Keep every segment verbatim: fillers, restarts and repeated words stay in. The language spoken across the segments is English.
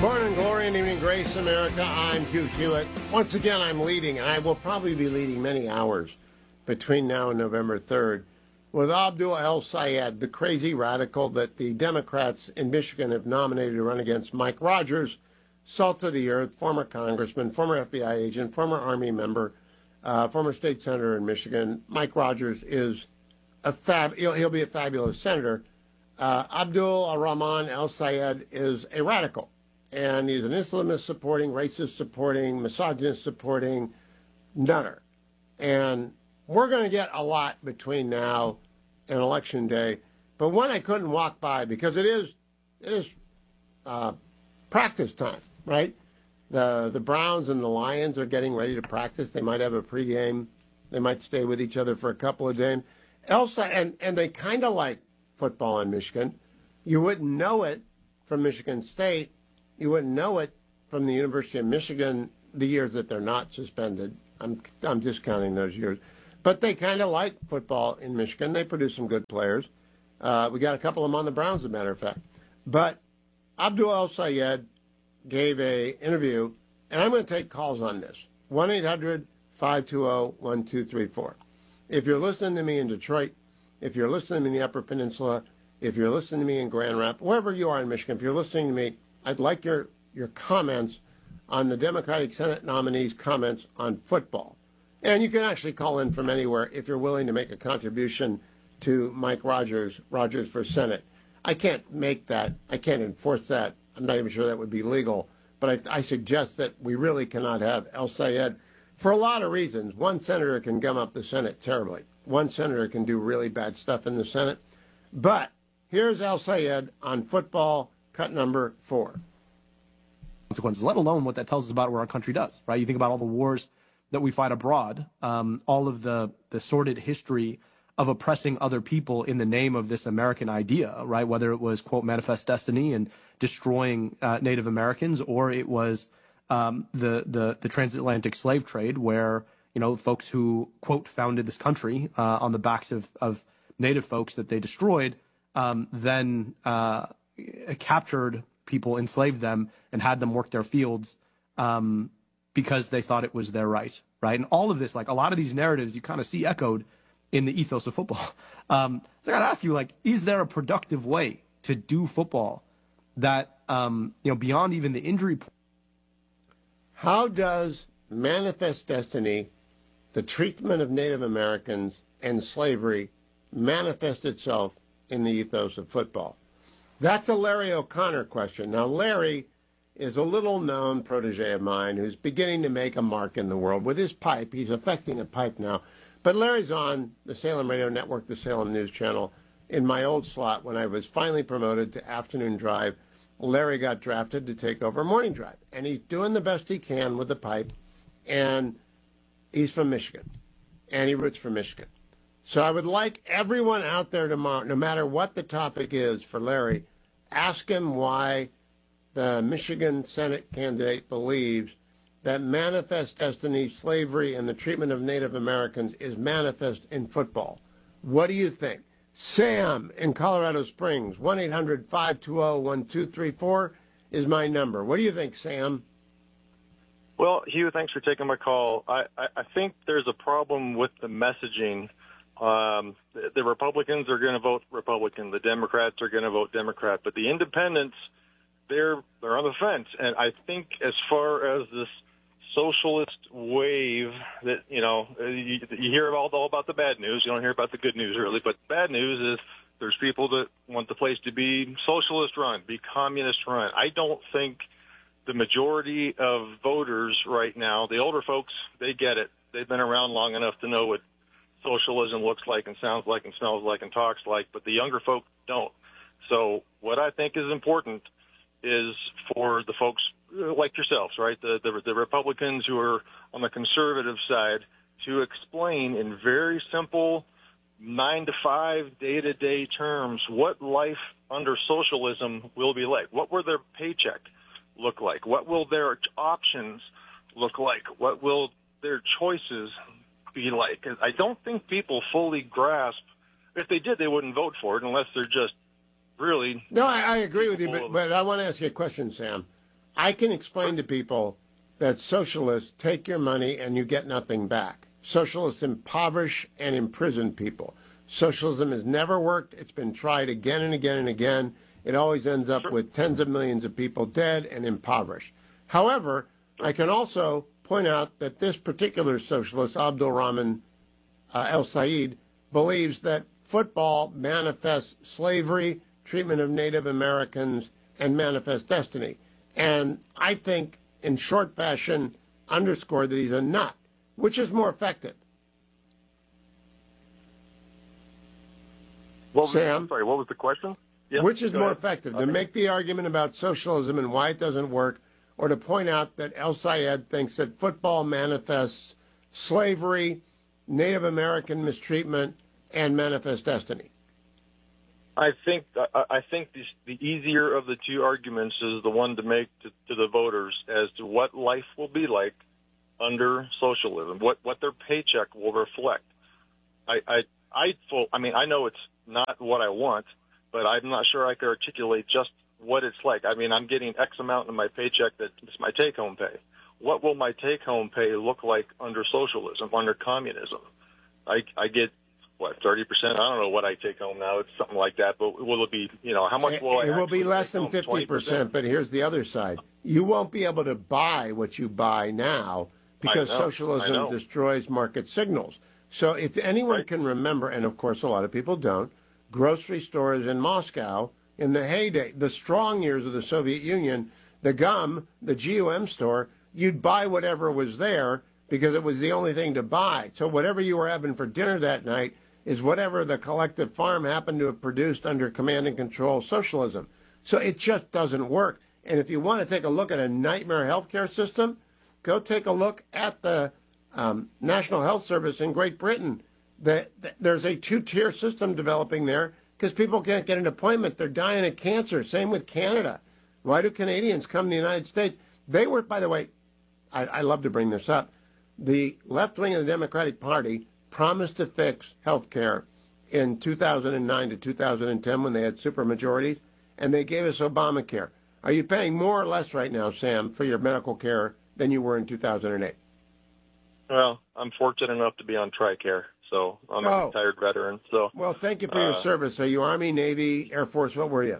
Morning glory and evening grace, America. I'm Hugh Hewitt. Once again, I'm leading, and I will probably be leading many hours between now and November third with Abdul El-Sayed, the crazy radical that the Democrats in Michigan have nominated to run against Mike Rogers, salt of the earth, former congressman, former F B I agent, former Army member, uh, former state senator in Michigan. Mike Rogers is a fab. He'll, he'll be a fabulous senator. Uh, Abdul Rahman El-Sayed is a radical. And he's an Islamist supporting, racist supporting, misogynist supporting nutter. And we're going to get a lot between now and Election Day. But one I couldn't walk by because it is it is uh, practice time, right? The the Browns and the Lions are getting ready to practice. They might have a pregame. They might stay with each other for a couple of games. Elsa and, and they kind of like football in Michigan. You wouldn't know it from Michigan State. You wouldn't know it from the University of Michigan the years that they're not suspended. I'm I'm discounting those years. But they kind of like football in Michigan. They produce some good players. Uh, we got a couple of them on the Browns, as a matter of fact. But Abdul El-Sayed gave a interview, and I'm going to take calls on this. one eight hundred five two zero one two three four. If you're listening to me in Detroit, if you're listening to me in the Upper Peninsula, if you're listening to me in Grand Rapids, wherever you are in Michigan, if you're listening to me, I'd like your, your comments on the Democratic Senate nominees' comments on football. And you can actually call in from anywhere if you're willing to make a contribution to Mike Rogers, Rogers for Senate. I can't make that. I can't enforce that. I'm not even sure that would be legal. But I, I suggest that we really cannot have El-Sayed for a lot of reasons. One senator can gum up the Senate terribly. One senator can do really bad stuff in the Senate. But here's El-Sayed on football. Cut number four. Consequences, let alone what that tells us about what our country does, right? You think about all the wars that we fight abroad, um, all of the, the sordid history of oppressing other people in the name of this American idea, right? Whether it was, quote, manifest destiny and destroying uh, Native Americans, or it was um, the, the, the transatlantic slave trade where, you know, folks who, quote, founded this country uh, on the backs of, of Native folks that they destroyed, um, then uh, captured people, enslaved them, and had them work their fields um, because they thought it was their right, right? And all of this, like a lot of these narratives, you kind of see echoed in the ethos of football. Um, so I got to ask you, like, is there a productive way to do football that, um, you know, beyond even the injury? How does manifest destiny, the treatment of Native Americans and slavery, manifest itself in the ethos of football? That's a Larry O'Connor question. Now, Larry is a little-known protege of mine who's beginning to make a mark in the world with his pipe. He's affecting a pipe now. But Larry's on the Salem Radio Network, the Salem News Channel. In my old slot, when I was finally promoted to afternoon drive, Larry got drafted to take over morning drive. And he's doing the best he can with the pipe. And he's from Michigan. And he roots for Michigan. So I would like everyone out there tomorrow, no matter what the topic is for Larry, ask him why the Michigan Senate candidate believes that manifest destiny, slavery, and the treatment of Native Americans is manifest in football. What do you think? Sam in Colorado Springs, one eight hundred five two zero one two three four is my number. What do you think, Sam? Well, Hugh, thanks for taking my call. I, I, I think there's a problem with the messaging. Um, the, the Republicans are going to vote Republican. The Democrats are going to vote Democrat. But the independents, they're they're on the fence. And I think as far as this socialist wave that, you know, you, you hear all, all about the bad news. You don't hear about the good news, really. But bad news is there's people that want the place to be socialist run, be communist run. I don't think the majority of voters right now, the older folks, they get it. They've been around long enough to know what socialism looks like and sounds like and smells like and talks like, but the younger folk don't. So what I think is important is for the folks like yourselves, right, the, the, the Republicans who are on the conservative side, to explain in very simple nine to five day-to-day terms what life under socialism will be like. What will their paycheck look like? What will their options look like? What will their choices be like? I don't think people fully grasp. If they did, they wouldn't vote for it unless they're just really... No, I, I agree with you, but, but I want to ask you a question, Sam. I can explain to people that socialists take your money and you get nothing back. Socialists impoverish and imprison people. Socialism has never worked. It's been tried again and again and again. It always ends up with tens of millions of people dead and impoverished. However, I can also point out that this particular socialist, Abdul Rahman uh, El Sayed, believes that football manifests slavery, treatment of Native Americans, and manifests destiny. And I think, in short fashion, underscore that he's a nut. Which is more effective? Well, Sam? I'm sorry, what was the question? Yes, Which is more ahead. effective, to make the argument about socialism and why it doesn't work, or to point out that El Sayed thinks that football manifests slavery, Native American mistreatment, and manifests destiny? I think I, I think the, the easier of the two arguments is the one to make to, to the voters as to what life will be like under socialism, what what their paycheck will reflect. I I I, full, I mean I know it's not what I want, but I'm not sure I can articulate just what it's like. I mean, I'm getting X amount in my paycheck that is my take-home pay. What will my take-home pay look like under socialism, under communism? I I get what, thirty percent? I don't know what I take home now. It's something like that. But will it be, you know, how much will I It will be less than fifty fifty percent, but here's the other side. You won't be able to buy what you buy now because I know, socialism I know. destroys market signals. So if anyone Right. can remember, and of course a lot of people don't, grocery stores in Moscow in the heyday, the strong years of the Soviet Union, the gum, the G U M store, you'd buy whatever was there because it was the only thing to buy. So whatever you were having for dinner that night is whatever the collective farm happened to have produced under command and control socialism. So it just doesn't work. And if you want to take a look at a nightmare healthcare system, go take a look at the um, National Health Service in Great Britain. The, the, there's a two-tier system developing there because people can't get an appointment. They're dying of cancer. Same with Canada. Why do Canadians come to the United States? They were, by the way, I, I love to bring this up, the left wing of the Democratic Party promised to fix health care in two thousand nine to two thousand ten when they had supermajorities, and they gave us Obamacare. Are you paying more or less right now, Sam, for your medical care than you were in two thousand eight? Well, I'm fortunate enough to be on TRICARE, so I'm Oh. a retired veteran. So Well, thank you for your Uh, service. Are you Army, Navy, Air Force? What were you?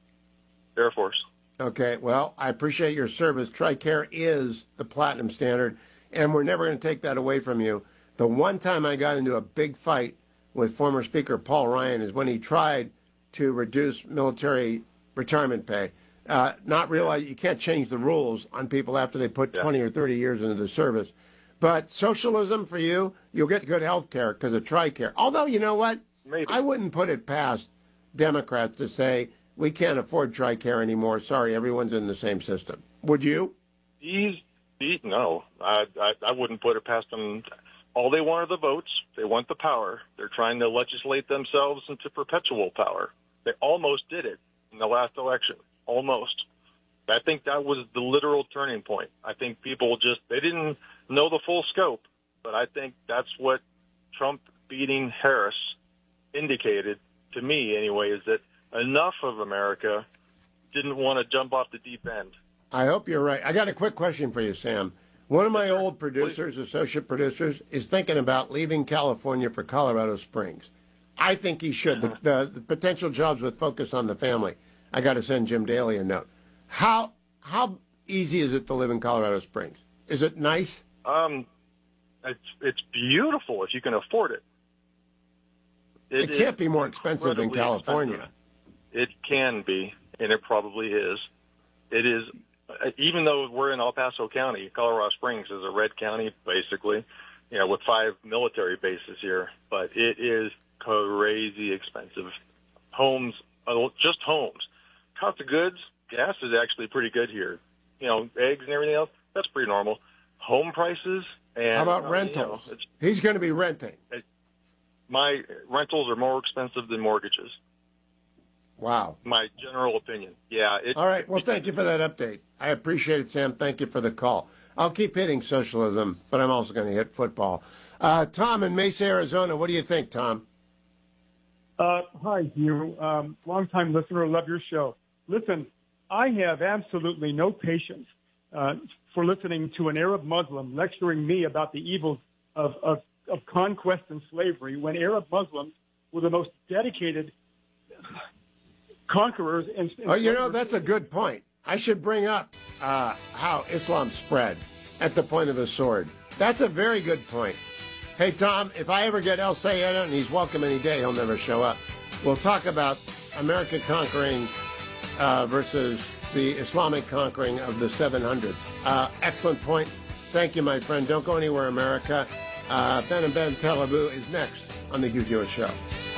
Air Force. Okay, well, I appreciate your service. TRICARE is the platinum standard, and we're never going to take that away from you. The one time I got into a big fight with former Speaker Paul Ryan is when he tried to reduce military retirement pay. Uh, not realize you can't change the rules on people after they put Yeah. twenty or thirty years into the service. But socialism for you, you'll get good health care because of TRICARE. Although, you know what? Maybe. I wouldn't put it past Democrats to say, we can't afford TRICARE anymore. Sorry, everyone's in the same system. Would you? These, these no, I, I I wouldn't put it past them. All they want are the votes. They want the power. They're trying to legislate themselves into perpetual power. They almost did it in the last election. Almost. I think that was the literal turning point. I think people just, they didn't know the full scope, but I think that's what Trump beating Harris indicated, to me anyway, is that enough of America didn't want to jump off the deep end. I hope you're right. I got a quick question for you, Sam. One of my old producers, associate producers, is thinking about leaving California for Colorado Springs. I think he should. The, the, the potential jobs would focus on the family. I got to send Jim Daly a note. How how easy is it to live in Colorado Springs? Is it nice? Um, it's it's beautiful if you can afford it. It, is can't be more expensive than incredibly California. expensive. It can be, and it probably is. It is, uh, even though we're in El Paso County, Colorado Springs is a red county, basically, you know, with five military bases here. But it is crazy expensive. Homes, uh, just homes. Cost of goods, gas is actually pretty good here. You know, eggs and everything else, that's pretty normal. Home prices and How about uh, rentals? You know, it's, He's going to be renting. my rentals are more expensive than mortgages. Wow. My general opinion. Yeah. It, All right. Well, thank you for that update. I appreciate it, Sam. Thank you for the call. I'll keep hitting socialism, but I'm also going to hit football. Uh, Tom in Mesa, Arizona. What do you think, Tom? Uh, hi, Hugh. Um, long-time listener. Love your show. Listen, I have absolutely no patience uh, for listening to an Arab Muslim lecturing me about the evils of, of, of conquest and slavery when Arab Muslims were the most dedicated conquerors. And, and oh, you know, that's a good point. I should bring up uh, how Islam spread at the point of the sword. That's a very good point. Hey, Tom, if I ever get El Sayed, and he's welcome any day, he'll never show up, we'll talk about America conquering uh, versus the Islamic conquering of the seven hundred. Uh, excellent point. Thank you, my friend. Don't go anywhere, America. Uh, Ben and Ben Tel Aviv is next on the Hugh Hewitt Show.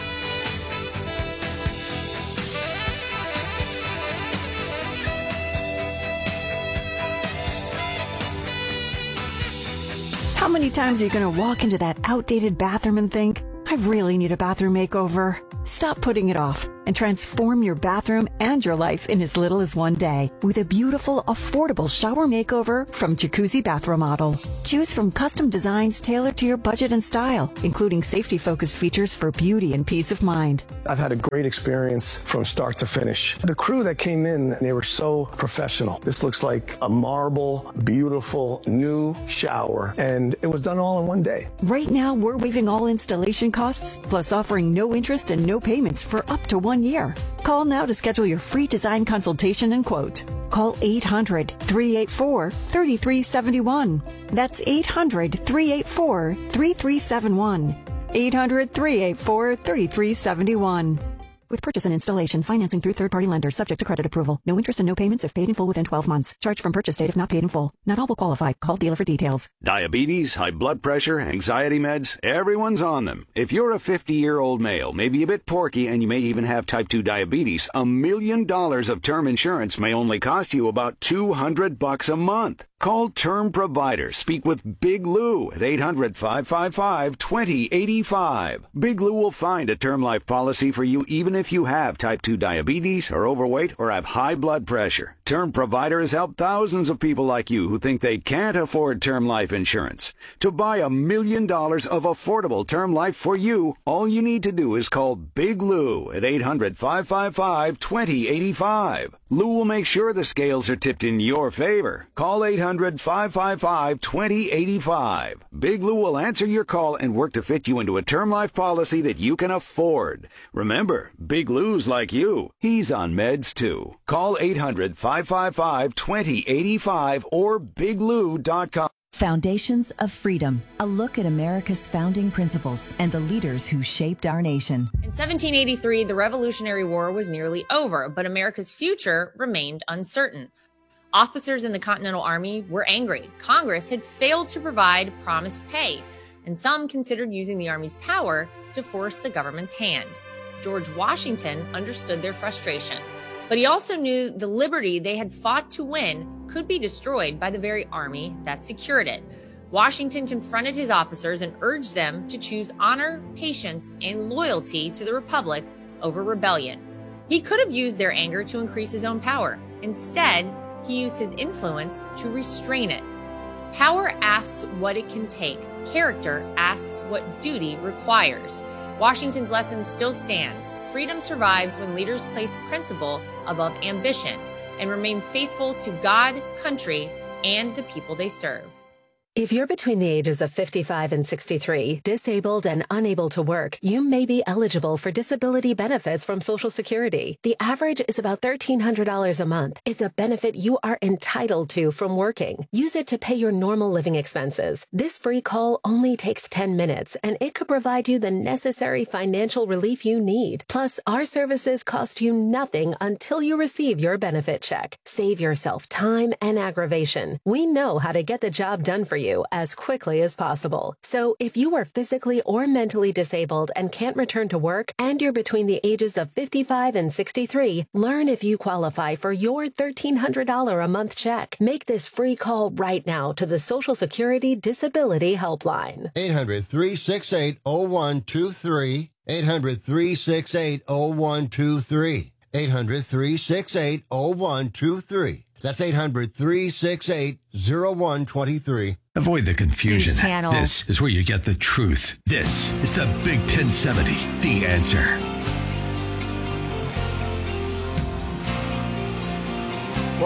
How many times are you going to walk into that outdated bathroom and think, I really need a bathroom makeover? Stop putting it off and transform your bathroom and your life in as little as one day with a beautiful, affordable shower makeover from Jacuzzi Bath Remodel. Choose from custom designs tailored to your budget and style, including safety-focused features for beauty and peace of mind. I've had a great experience from start to finish. The crew that came in, they were so professional. This looks like a marble, beautiful, new shower, and it was done all in one day. Right now, we're waiving all installation costs, plus offering no interest and no payments for up to one year. Call now to schedule your free design consultation and quote. Call eight hundred, three eight four, three three seven one. That's eight hundred, three eight four, three three seven one. eight hundred, three eight four, three three seven one. With purchase and installation, financing through third-party lenders subject to credit approval. No interest and no payments if paid in full within twelve months. Charge from purchase date if not paid in full. Not all will qualify. Call dealer for details. Diabetes, high blood pressure, anxiety meds, everyone's on them. If you're a fifty-year-old male, maybe a bit porky, and you may even have type two diabetes, a million dollars of term insurance may only cost you about two hundred bucks a month. Call Term Provider. Speak with Big Lou at eight hundred, five five five, two zero eight five. Big Lou will find a term life policy for you even if you have type two diabetes, are overweight, or have high blood pressure. Term Provider has helped thousands of people like you who think they can't afford term life insurance. To buy a million dollars of affordable term life for you, all you need to do is call Big Lou at eight hundred, five five five, two zero eight five. Lou will make sure the scales are tipped in your favor. Call eight hundred, five five five, two zero eight five. Big Lou will answer your call and work to fit you into a term life policy that you can afford. Remember, Big Lou's like you. He's on meds too. Call eight hundred, five five five, two zero eight five or big lou dot com. Foundations of Freedom, a look at America's founding principles and the leaders who shaped our nation. In seventeen eighty-three, the Revolutionary War was nearly over, but America's future remained uncertain. Officers in the Continental Army were angry. Congress had failed to provide promised pay, and some considered using the Army's power to force the government's hand. George Washington understood their frustration, but he also knew the liberty they had fought to win could be destroyed by the very army that secured it. Washington confronted his officers and urged them to choose honor, patience, and loyalty to the Republic over rebellion. He could have used their anger to increase his own power. Instead, he used his influence to restrain it. Power asks what it can take. Character asks what duty requires. Washington's lesson still stands. Freedom survives when leaders place principle above ambition and remain faithful to God, country, and the people they serve. If you're between the ages of fifty-five and sixty-three, disabled and unable to work, you may be eligible for disability benefits from Social Security. The average is about thirteen hundred dollars a month. It's a benefit you are entitled to from working. Use it to pay your normal living expenses. This free call only takes ten minutes, and it could provide you the necessary financial relief you need. Plus, our services cost you nothing until you receive your benefit check. Save yourself time and aggravation. We know how to get the job done for you as quickly as possible. So if you are physically or mentally disabled and can't return to work, and you're between the ages of fifty-five and sixty-three, learn if you qualify for your thirteen hundred dollars a month check. Make this free call right now to the Social Security Disability Helpline. eight hundred, three six eight, zero one two three. eight hundred, three six eight, zero one two three. eight hundred, three six eight, zero one two three. That's eight hundred, three six eight, zero one two three. Avoid the confusion. News Channel. This is where you get the truth. This is the Big ten seventy, The Answer.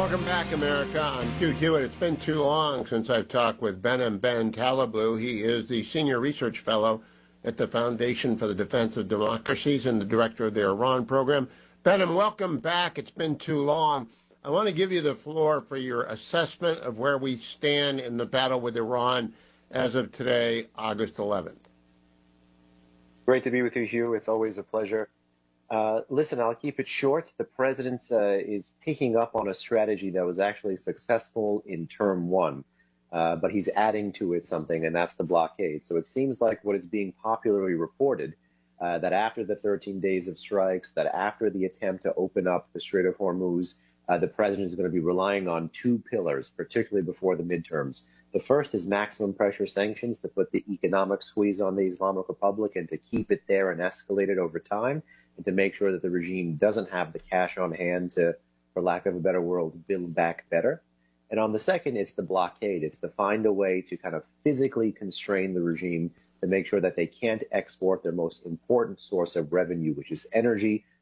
Welcome back, America. I'm Hugh Hewitt. It's been too long since I've talked with Behnam Ben Taleblu. He is the Senior Research Fellow at the Foundation for the Defense of Democracies and the Director of their Iran program. Behnam, welcome back. It's been too long. I want to give you the floor for your assessment of where we stand in the battle with Iran as of today, August eleventh. Great to be with you, Hugh. It's always a pleasure. Uh, listen, I'll keep it short. The president uh, is picking up on a strategy that was actually successful in term one, uh, but he's adding to it something, and that's the blockade. So it seems like what is being popularly reported, uh, that after the thirteen days of strikes, that after the attempt to open up the Strait of Hormuz, uh, the president is going to be relying on two pillars, particularly before the midterms. The first is maximum pressure sanctions to put the economic squeeze on the Islamic Republic and to keep it there and escalate it over time, and to make sure that the regime doesn't have the cash on hand to, for lack of a better word, build back better. And on the second, it's the blockade. It's to find a way to kind of physically constrain the regime to make sure that they can't export their most important source of revenue, which is energy,